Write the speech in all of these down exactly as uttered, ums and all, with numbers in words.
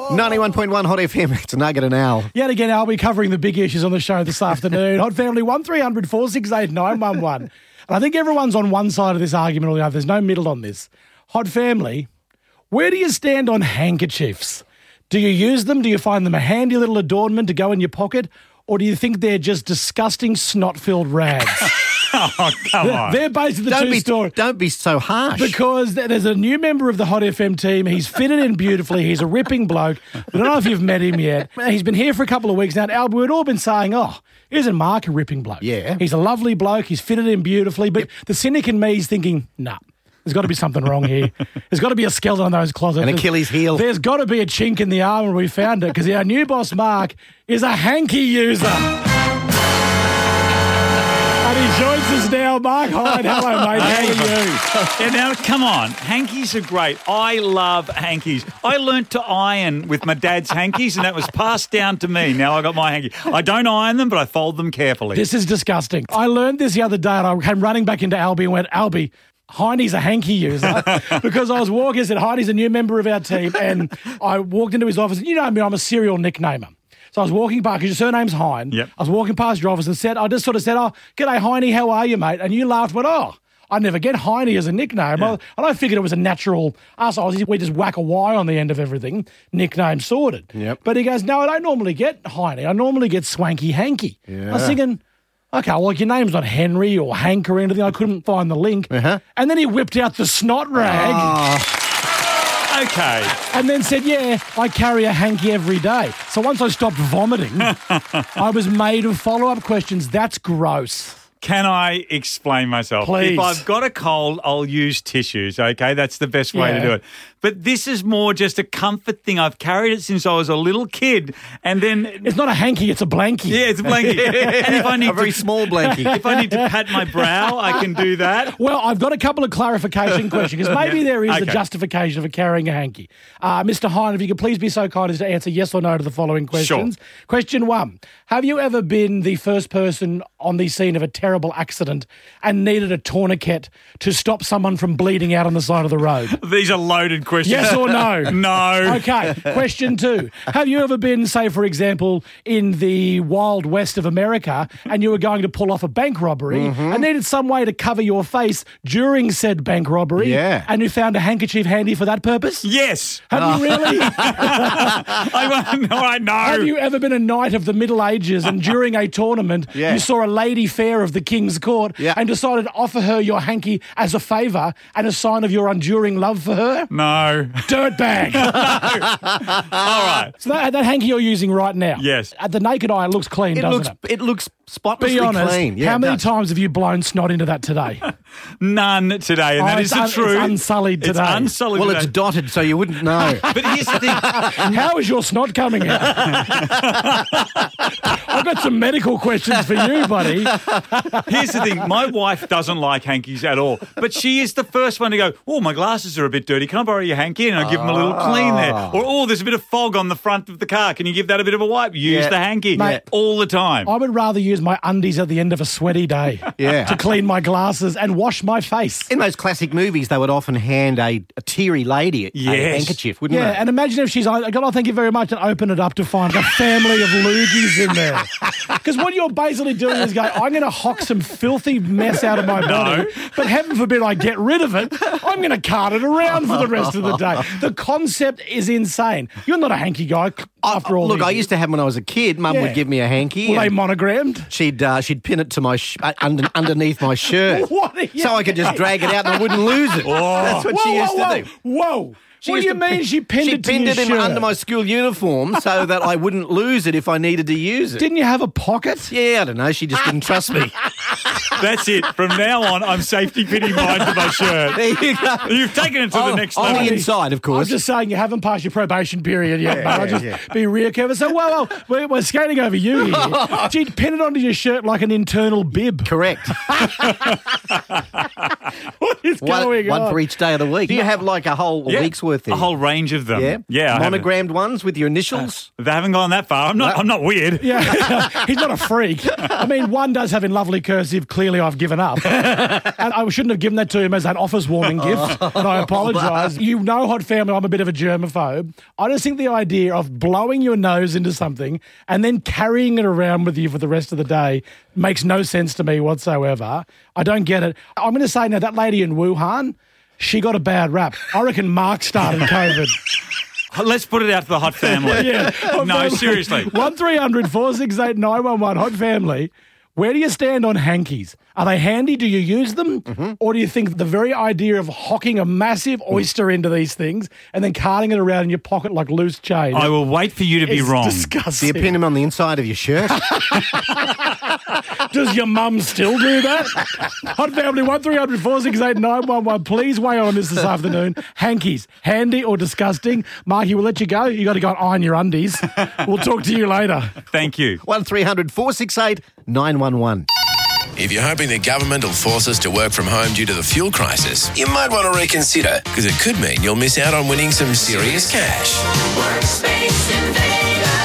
ninety-one point one Hot F M. It's Nugget and Al. Yet again, I'll be covering the big issues on the show this afternoon. Hot Family, one three hundred four six eight nine one one. And I think everyone's on one side of this argument or the other. There's no middle on this. Hot Family, where do you stand on handkerchiefs? Do you use them? Do you find them a handy little adornment to go in your pocket? Or do you think they're just disgusting snot-filled rags? Oh, come they're, on. They're basically the Don't two be, stories. don't be so harsh. Because there's a new member of the Hot F M team. He's fitted in beautifully. He's a ripping bloke. I don't know if you've met him yet. He's been here for a couple of weeks now. Al, we'd all been saying, oh, isn't Mark a ripping bloke? Yeah. He's a lovely bloke. He's fitted in beautifully. But yep. the cynic in me is thinking, nah. There's got to be something wrong here. There's got to be a skeleton on those closets. An Achilles heel. There's got to be a chink in the armour. We found it because our new boss, Mark, is a hanky user. And he joins us now. Mark Hyde, hello, mate. How are you? Yeah, now, come on. Hankies are great. I love hankies. I learnt to iron with my dad's hankies, and that was passed down to me. Now I got my hanky. I don't iron them, but I fold them carefully. This is disgusting. I learned this the other day, and I came running back into Albie and went, Albie, Heine's a hanky user because I was walking, I said, Heine's a new member of our team, and I walked into his office, and you know me, I'm a serial nicknamer. So I was walking past, because your surname's Hine. Yep. I was walking past your office and said, I just sort of said, oh, g'day, Heine, how are you, mate? And you laughed, went, oh, I never get Heine as a nickname. Yeah. And I figured it was a natural, us Aussies, we just whack a Y on the end of everything, nickname sorted. Yep. But he goes, no, I don't normally get Heine. I normally get Swanky Hanky. Yeah. I was thinking, okay, well, your name's not Henry or Hank or anything. I couldn't find the link. Uh-huh. And then he whipped out the snot rag. Oh. Okay. And then said, yeah, I carry a hanky every day. So once I stopped vomiting, I was made of follow-up questions. That's gross. Can I explain myself? Please. If I've got a cold, I'll use tissues, okay? That's the best way Yeah. to do it. But this is more just a comfort thing. I've carried it since I was a little kid. And then... It's not a hanky, it's a blankie. Yeah, it's a blanket. And if I need A very to, small blankie. if I need to pat my brow, I can do that. Well, I've got a couple of clarification questions because maybe there is Okay. a justification for carrying a hanky. Uh, Mister Hine, if you could please be so kind as to answer yes or no to the following questions. Sure. Question one, have you ever been the first person on the scene of a terrible accident and needed a tourniquet to stop someone from bleeding out on the side of the road? These are loaded questions. Yes or no? No. Okay. Question two. Have you ever been, say, for example, in the wild west of America and you were going to pull off a bank robbery Mm-hmm. and needed some way to cover your face during said bank robbery Yeah. and you found a handkerchief handy for that purpose? Yes. Have you really? I, no, I know. Have you ever been a knight of the Middle Ages and during a tournament Yeah. you saw a lady fair of the King's Court Yeah. and decided to offer her your hanky as a favour and a sign of your enduring love for her? No. Dirtbag. All right. So that, that hanky you're using right now, Yes. at the naked eye, it looks clean, It doesn't looks, it? it looks spotlessly Be honest, clean. Yeah, how it many does. times have you blown snot into that today? None today, and Oh, that it's is the un- truth. it's unsullied It's today. unsullied Well, today. it's dotted, so you wouldn't know. But here's the thing. How is your snot coming out? I've got some medical questions for you, buddy. Here's the thing. My wife doesn't like hankies at all, but she is the first one to go, oh, my glasses are a bit dirty. Can I borrow your hanky? And I give them a little clean there. Or, oh, there's a bit of fog on the front of the car. Can you give that a bit of a wipe? Use Yeah. the hanky. Mate, all the time. I would rather use my undies at the end of a sweaty day Yeah. to clean my glasses and wash my face. In those classic movies, they would often hand a, a teary lady a Yes. handkerchief, wouldn't Yeah, they? and imagine if she's, I God, thank you very much, and open it up to find a family of loogies in there. Because what you're basically doing is going, I'm going to hock some filthy mess out of my body, but heaven forbid I get rid of it, I'm going to cart it around for the rest of the day. The concept is insane. You're not a hanky guy, after all. Look, these I years. used to have when I was a kid. Mum Yeah. would give me a hanky. Were they and monogrammed? she'd uh, she'd pin it to my sh- uh, under, underneath my shirt, What are you so I could just drag it out and I wouldn't lose it. That's what whoa, she used whoa, whoa, to do. Whoa. She What do used you to mean pin- she pinned she it to pinned your it in shirt? under my school uniform so that I wouldn't lose it if I needed to use it. Didn't you have a pocket? Yeah, I don't know. She just didn't trust me. That's it. From now on, I'm safety pinning mine to my shirt. There you go. You've taken it to the Oh, next on level. the inside, of I'm course. just saying you haven't passed your probation period yet, Yeah, mate. I'll yeah, just yeah. be real careful. So, whoa, whoa, we're, we're skating over you here. She'd pin it onto your shirt like an internal bib. Correct. What is One, going one on? for each day of the week. Do you have like a whole Yeah. week's trustworthy. A whole range of them. Yeah, yeah. I haven't- monogrammed ones with your initials. They haven't gone that far. I'm not. I'm not weird. Yeah, he's not a freak. I mean, one does have in lovely cursive, clearly I've given up. And I shouldn't have given that to him as an office warning gift, and I apologise. You know, Hot Family, I'm a bit of a germaphobe. I just think the idea of blowing your nose into something and then carrying it around with you for the rest of the day makes no sense to me whatsoever. I don't get it. I'm going to say now, that lady in Wuhan, she got a bad rap. I reckon Mark started COVID. Let's put it out to the Hot Family. Yeah. No, seriously. one three hundred four six eight nine one one Hot Family. Where do you stand on hankies? Are they handy? Do you use them? Mm-hmm. Or do you think the very idea of hocking a massive oyster into these things and then carting it around in your pocket like loose change? I will wait for you to be is wrong. disgusting. Do you pin them on the inside of your shirt? Does your mum still do that? Hot Family, one three hundred four six eight nine one one. Please weigh on this this afternoon. Hankies, handy or disgusting? Marky, we'll let you go. You got to go and iron your undies. We'll talk to you later. Thank you. one three hundred four six eight nine one one. If you're hoping the government will force us to work from home due to the fuel crisis, you might want to reconsider, because it could mean you'll miss out on winning some serious cash. Workspace Invader.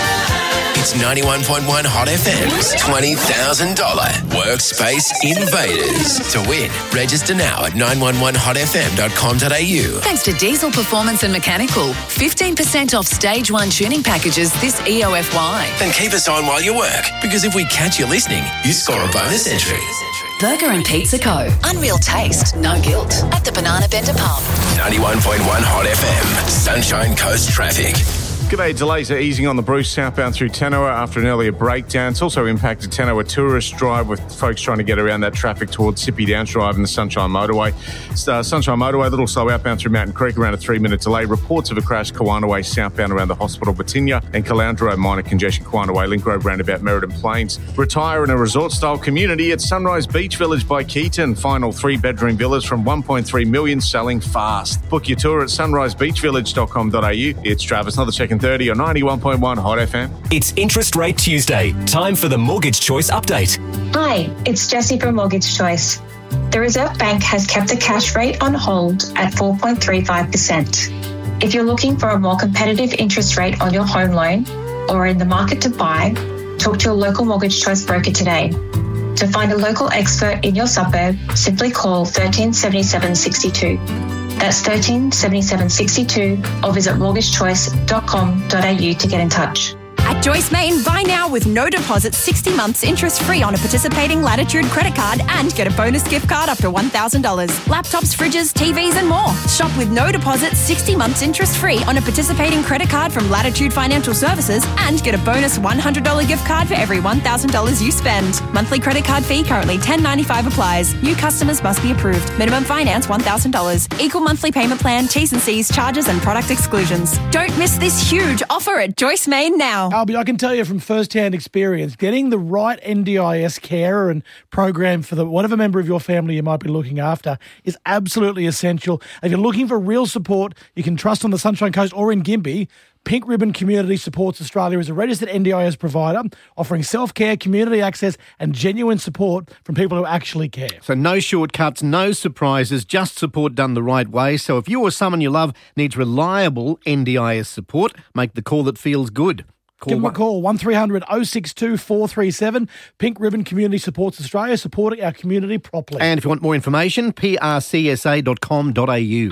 It's ninety-one point one Hot F M's twenty thousand dollars Workspace Invaders. To win, register now at nine one one hot f m dot com dot a u. Thanks to Diesel Performance and Mechanical. fifteen percent off Stage one tuning packages this E O F Y. And keep us on while you work, because if we catch you listening, you score a bonus entry. Burger and Pizza Co. Unreal taste, no guilt. At the Banana Bender Pub. ninety-one point one Hot F M, Sunshine Coast Traffic. G'day, delays are easing on the Bruce southbound through Tanoa after an earlier breakdown. It's also impacted Tanoa Tourist Drive with folks trying to get around that traffic towards Sippy Downs Drive and the Sunshine Motorway. Uh, Sunshine Motorway, a little slow outbound through Mountain Creek, around a three-minute delay. Reports of a crash Kawana Way southbound around the Hospital Batinia, and Caloundra minor congestion Kawana Way, Link Road roundabout Meriden Plains. Retire in a resort-style community at Sunrise Beach Village by Keaton. Final three-bedroom villas from one point three million dollars, selling fast. Book your tour at sunrise beach village dot com dot a u. It's Travis, another second thirty on ninety-one point one Hot F M. It's Interest Rate Tuesday. Time for the Mortgage Choice update. Hi, it's Jessie from Mortgage Choice. The Reserve Bank has kept the cash rate on hold at four point three five percent. If you're looking for a more competitive interest rate on your home loan or in the market to buy, talk to your local Mortgage Choice broker today. To find a local expert in your suburb, simply call one three seven seven six two. That's one three seven seven six two, or visit mortgage choice dot com dot a u to get in touch. At Joyce Main, buy now with no deposit, sixty months interest-free on a participating Latitude credit card and get a bonus gift card up to one thousand dollars. Laptops, fridges, T Vs and more. Shop with no deposit, sixty months interest-free on a participating credit card from Latitude Financial Services and get a bonus one hundred dollars gift card for every one thousand dollars you spend. Monthly credit card fee currently ten dollars and ninety-five cents applies. New customers must be approved. Minimum finance one thousand dollars. Equal monthly payment plan, T's and C's, charges and product exclusions. Don't miss this huge offer at Joyce Main now. Albie, I can tell you from first-hand experience, getting the right N D I S carer and program for the whatever member of your family you might be looking after is absolutely essential. If you're looking for real support you can trust on the Sunshine Coast or in Gympie, Pink Ribbon Community Supports Australia is a registered N D I S provider offering self-care, community access and genuine support from people who actually care. So no shortcuts, no surprises, just support done the right way. So if you or someone you love needs reliable N D I S support, make the call that feels good. Call Give them a one- call, one three hundred oh six two four three seven. Pink Ribbon Community Supports Australia, supporting our community properly. And if you want more information, p r c s a dot com dot a u.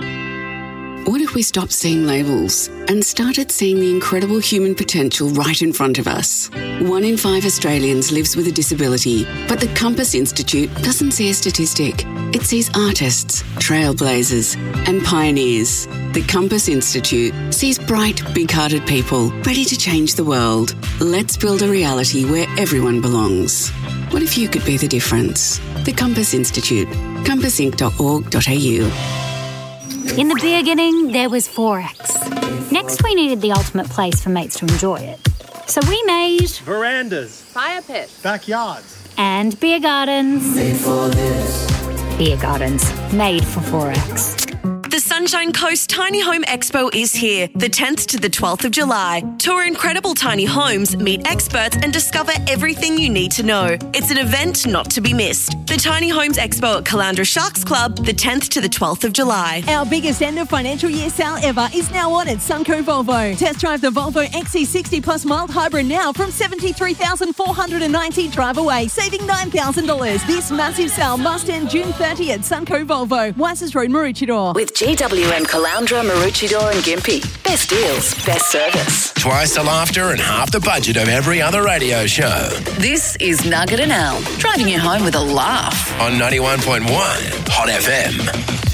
What if we stopped seeing labels and started seeing the incredible human potential right in front of us? One in five Australians lives with a disability, but the Compass Institute doesn't see a statistic. It sees artists, trailblazers, and pioneers. The Compass Institute sees bright, big-hearted people ready to change the world. Let's build a reality where everyone belongs. What if you could be the difference? The Compass Institute, compass inc dot org dot a u. In the beginning, there was Forex. Next, we needed the ultimate place for mates to enjoy it. So we made verandas, fire pits, backyards, and beer gardens. Made for this. Beer gardens, made for Forex. The Sun Sunshine Coast Tiny Home Expo is here, the tenth to the twelfth of July. Tour incredible tiny homes, meet experts and discover everything you need to know. It's an event not to be missed. The Tiny Homes Expo at Caloundra Sharks Club, the tenth to the twelfth of July. Our biggest end of financial year sale ever is now on at Sunco Volvo. Test drive the Volvo X C sixty Plus mild hybrid now from seventy-three thousand four hundred ninety dollars drive away, saving nine thousand dollars. This massive sale must end June thirtieth at Sunco Volvo, Weiss's Road, Maroochydore. With G W M Caloundra, Maroochydore and Gympie. Best deals, best service. Twice the laughter and half the budget of every other radio show. This is Nugget and Al, driving you home with a laugh. On ninety-one point one Hot F M.